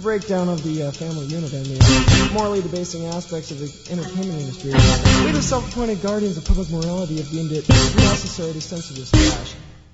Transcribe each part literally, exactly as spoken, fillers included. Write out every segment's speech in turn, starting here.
breakdown of the uh, family unit and the morally debasing aspects of the entertainment industry, we, the self-appointed guardians of public morality, have deemed it necessary to censor this trash.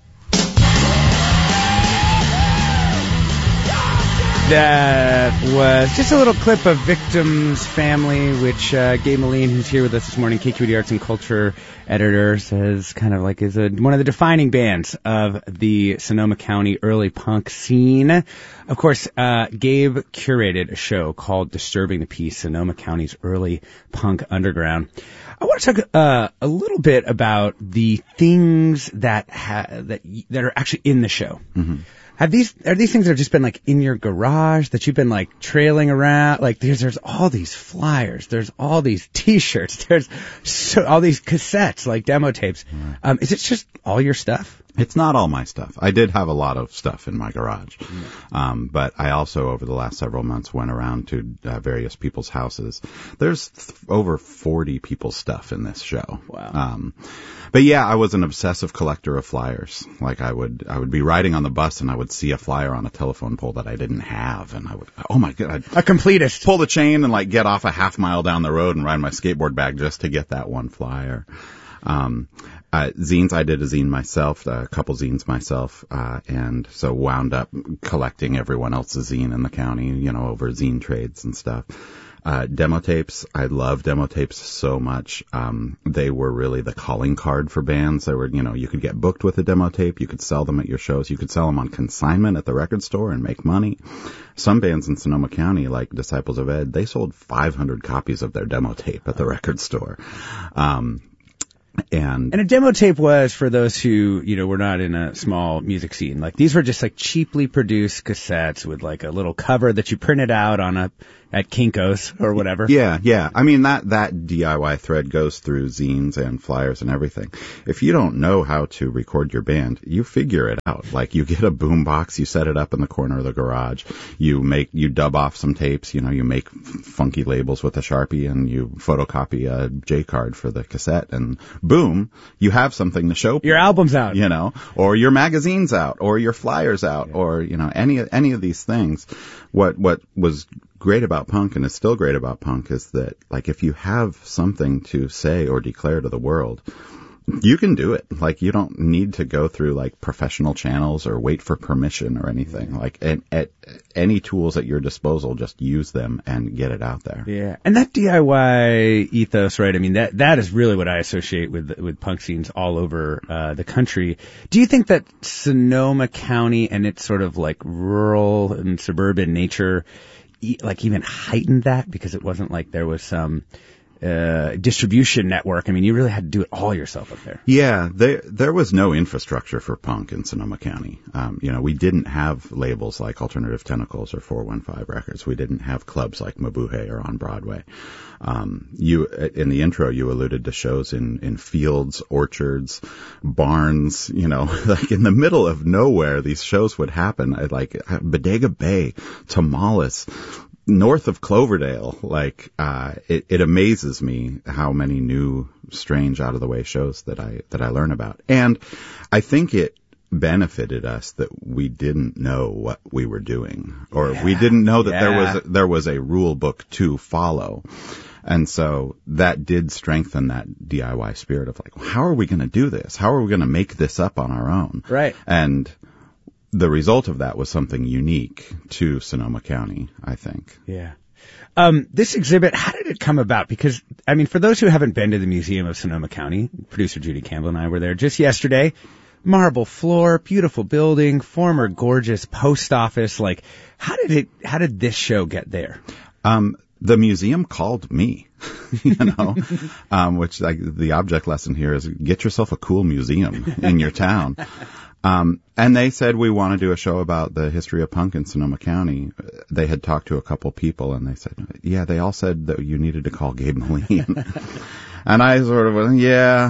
That was just a little clip of Victim's Family, which uh, Gabe Moline, who's here with us this morning, K Q E D Arts and Culture editor, says kind of like is a, one of the defining bands of the Sonoma County early punk scene. Of course, uh, Gabe curated a show called Disturbing the Peace, Sonoma County's early punk underground. I want to talk uh, a little bit about the things that ha- that that are actually in the show. Mm-hmm. Have these, are these things that have just been like in your garage that you've been like trailing around? Like there's, there's all these flyers, there's all these t-shirts, there's so, all these cassettes, like demo tapes. Right. Um, is it just all your stuff? It's not all my stuff. I did have a lot of stuff in my garage. Mm-hmm. Um, but I also, over the last several months, went around to uh, various people's houses. There's th- over forty people's stuff in this show. Wow. Um, but yeah, I was an obsessive collector of flyers. Like I would, I would be riding on the bus and I would see a flyer on a telephone pole that I didn't have. And I would, oh my God. I'd a completist. Pull the chain and like get off a half mile down the road and ride my skateboard bag just to get that one flyer. Um, uh, zines, I did a zine myself, a couple zines myself, uh, and so wound up collecting everyone else's zine in the county, you know, over zine trades and stuff. Uh, demo tapes, I love demo tapes so much. Um, they were really the calling card for bands. They were, you know, you could get booked with a demo tape, you could sell them at your shows, you could sell them on consignment at the record store and make money. Some bands in Sonoma County, like Disciples of Ed, they sold five hundred copies of their demo tape at the record store. Um, And, and a demo tape was, for those who, you know, were not in a small music scene, like these were just like cheaply produced cassettes with like a little cover that you printed out on a, at Kinko's or whatever. Yeah, yeah. I mean, that, that D I Y thread goes through zines and flyers and everything. If you don't know how to record your band, you figure it out. Like you get a boom box, you set it up in the corner of the garage, you make, you dub off some tapes, you know, you make f- funky labels with a Sharpie and you photocopy a J card for the cassette and boom, you have something to show. Your album's out. You know, or your magazine's out, or your flyer's out, yeah. or, you know, any, any of these things. What, what was great about punk, and is still great about punk, is that, like, if you have something to say or declare to the world, you can do it. Like, you don't need to go through, like, professional channels or wait for permission or anything. Like, at, at any tools at your disposal, just use them and get it out there. Yeah. And that D I Y ethos, right? I mean, that, that is really what I associate with, with punk scenes all over, uh, the country. Do you think that Sonoma County and its sort of, like, rural and suburban nature, like, even heightened that? Because it wasn't like there was some, Uh, distribution network. I mean, you really had to do it all yourself up there. Yeah, there there was no infrastructure for punk in Sonoma County. Um, you know, we didn't have labels like Alternative Tentacles or four one five Records. We didn't have clubs like Mabuhay or On Broadway. Um, you in the intro, you alluded to shows in in fields, orchards, barns. You know, like in the middle of nowhere, these shows would happen. Like Bodega Bay, Tamales. North of Cloverdale, like, uh, it, it amazes me how many new, strange, out-of-the-way shows that I, that I learn about. And I think it benefited us that we didn't know what we were doing, or yeah, we didn't know that yeah. there was, a, there was a rule book to follow. And so that did strengthen that D I Y spirit of like, how are we going to do this? How are we going to make this up on our own? Right. And the result of that was something unique to Sonoma County, I think. Yeah. Um, this exhibit, how did it come about? Because, I mean, for those who haven't been to the Museum of Sonoma County, producer Judy Campbell and I were there just yesterday. Marble floor, beautiful building, former gorgeous post office. Like, how did it, how did this show get there? Um, the museum called me, you know, um, which like the object lesson here is get yourself a cool museum in your town. Um, and they said, we want to do a show about the history of punk in Sonoma County. They had talked to a couple people and they said, yeah, they all said that you needed to call Gabe Moline. And I sort of went, yeah,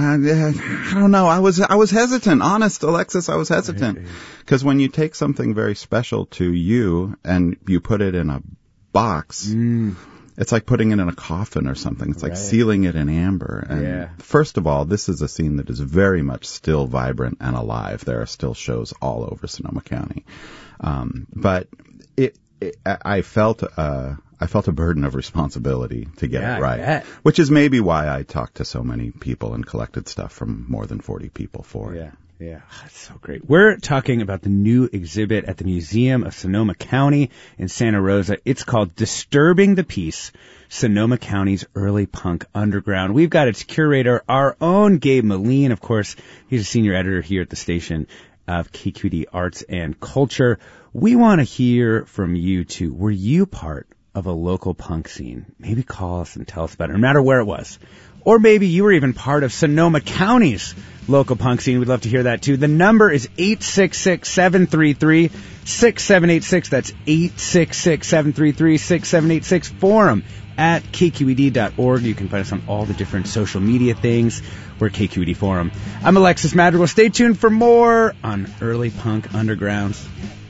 I don't know. I was, I was hesitant. Honest, Alexis, I was hesitant. Because when you take something very special to you and you put it in a box, mm. it's like putting it in a coffin or something. It's like right. sealing it in amber. And yeah. first of all, this is a scene that is very much still vibrant and alive. There are still shows all over Sonoma County. Um, but it, I, I felt uh, I felt a burden of responsibility to get yeah, it right, I bet. which is maybe why I talked to so many people and collected stuff from more than forty people for it. Yeah. Yeah, that's so great. We're talking about the new exhibit at the Museum of Sonoma County in Santa Rosa. It's called Disturbing the Peace, Sonoma County's Early Punk Underground. We've got its curator, our own Gabe Moline. Of course, he's a senior editor here at the station of K Q D Arts and Culture. We want to hear from you, too. Were you part of a local punk scene? Maybe call us and tell us about it, no matter where it was. Or maybe you were even part of Sonoma County's local punk scene. We'd love to hear that, too. The number is eight six six, seven three three, six seven eight six. That's eight six six, seven three three, six seven eight six. Forum at K Q E D dot org. You can find us on all the different social media things. We're K Q E D Forum. I'm Alexis Madrigal. Stay tuned for more on Early Punk Underground.